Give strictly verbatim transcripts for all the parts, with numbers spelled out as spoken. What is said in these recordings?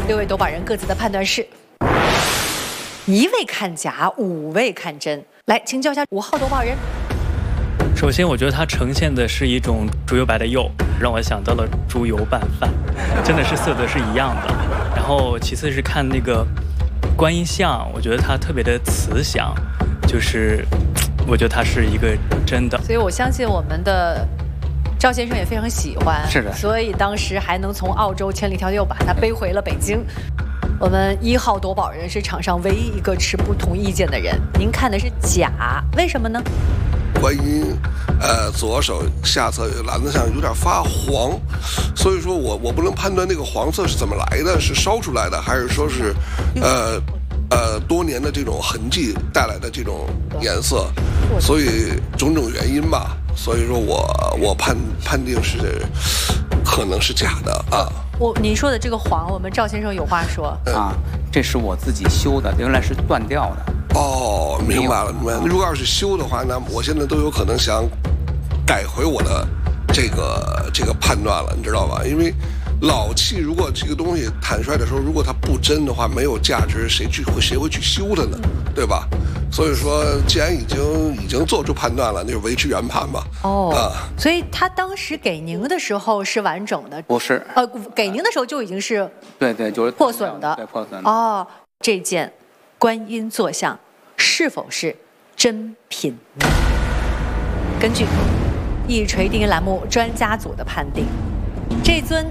六位夺宝人各自的判断是：一位看假，五位看真。来，请教一下五号夺宝人。 首先，我觉得它呈现的是一种猪油白的釉，让我想到了猪油拌饭，真的是色泽是一样的。然后，其次是看那个观音像，我觉得它特别的慈祥，就是我觉得它是一个真的。 所以我相信我们的赵先生也非常喜欢， 是的， 所以当时还能从澳洲千里迢迢把它背回了北京。我们一号夺宝人是场上唯一一个持不同意见的人，您看的是假，为什么呢？ 观音，呃，左手下侧篮子上有点发黄，所以说我我不能判断那个黄色是怎么来的，是烧出来的，还是说是，呃，呃，多年的这种痕迹带来的这种颜色，所以种种原因吧，所以说我我判判定是可能是假的啊。 我您说的这个黄，我们赵先生有话说啊，这是我自己修的，原来是断掉的。 哦，明白了，明白了。如果要是修的话，那我现在都有可能想改回我的这个这个判断了，你知道吧？因为老器如果这个东西坦率的时候，如果它不真的话，没有价值，谁去会谁会去修它呢？对吧？所以说，既然已经已经做出判断了，那就维持原判吧。 哦，啊，所以他当时给您的时候是完整的， 不是？ 呃，给您的时候就已经是对对，就是破损的， 对破损的。 哦，这件观音坐像是否是真品呢？根据一锤定音栏目专家组的判定，这尊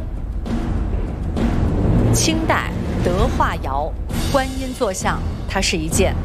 清代德化窑观音坐像，它是一件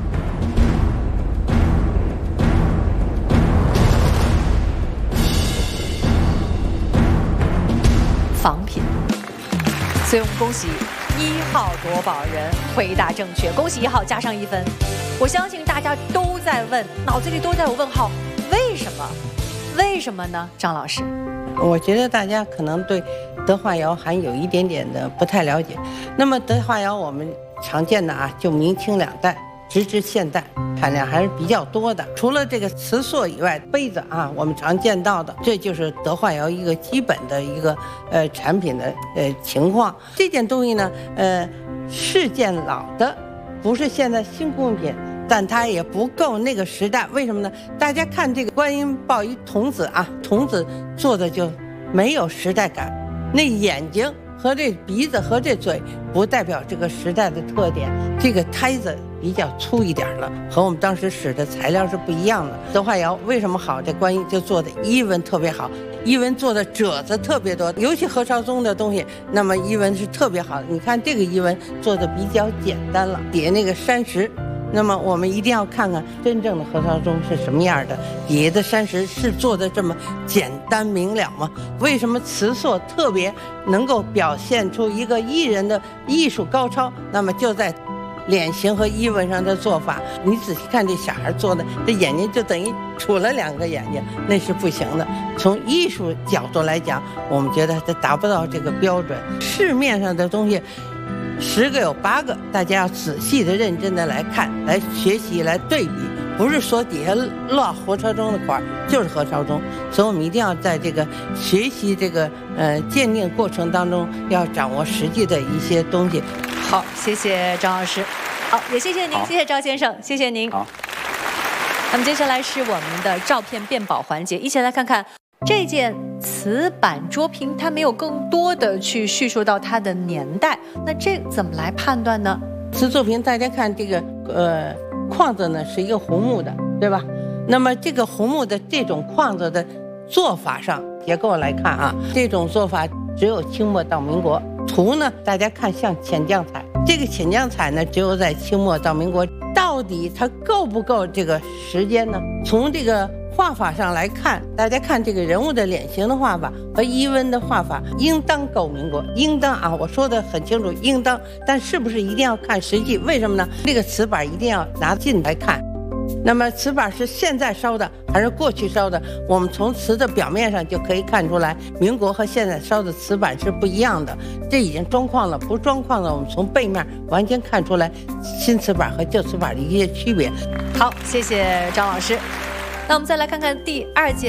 仿品，所以我们恭喜一号夺宝人回答正确，恭喜一号加上一分。我相信大家都在问，脑子里都在有问号，为什么？为什么呢？张老师， 我觉得大家可能对德化窑还有一点点的不太了解。那么德化窑我们常见的啊，就明清两代直至现代，产量还是比较多的。除了这个瓷塑以外，杯子啊，我们常见到的，这就是德化窑一个基本的一个呃产品的呃情况。这件东西呢，呃是件老的，不是现在新工艺品，但它也不够那个时代。为什么呢？大家看这个观音抱一童子啊，童子做的就没有时代感，那眼睛和这鼻子和这嘴不代表这个时代的特点，这个胎子比较粗一点了，和我们当时使的材料是不一样的。德化窑为什么好？这观音就做的衣纹特别好，衣纹做的褶子特别多，尤其何绍宗的东西，那么衣纹是特别好的。你看这个衣纹做的比较简单了，底下那个山石，那么我们一定要看看真正的何绍宗是什么样的，底下的山石是做的这么简单明了吗？为什么瓷塑特别能够表现出一个艺人的艺术高超？那么就在脸型和衣纹上的做法。你仔细看这小孩做的，这眼睛就等于杵了两个眼睛，那是不行的。从艺术角度来讲，我们觉得它达不到这个标准。市面上的东西十个有八个，大家要仔细的、认真的来看、来学习、来对比，不是说底下落何绍宗的款就是何绍宗。所以我们一定要在这个学习这个呃鉴定过程当中，要掌握实际的一些东西。 好，谢谢张老师。好，也谢谢您，谢谢赵先生，谢谢您。 好， 那么接下来是我们的照片辨宝环节，一起来看看这件瓷板桌屏，它没有更多的去叙述到它的年代，那这怎么来判断呢？ 瓷作品，大家看这个呃框子呢是一个红木的，对吧？那么这个红木的这种框子的做法上结构来看啊，这种做法只有清末到民国。图呢，大家看像浅浆彩，这个浅浆彩呢，只有在清末到民国。到底它够不够这个时间呢？从这个画法上来看，大家看这个人物的脸型的画法和衣纹的画法，应当够民国，应当啊，我说的很清楚，应当。但是不是一定要看实际？为什么呢？这个瓷板一定要拿近来看。那么瓷板是现在烧的还是过去烧的？我们从瓷的表面上就可以看出来，民国和现在烧的瓷板是不一样的。这已经装框了，不装框了，我们从背面完全看出来新瓷板和旧瓷板的一些区别。 好，谢谢张老师。那我们再来看看第二件。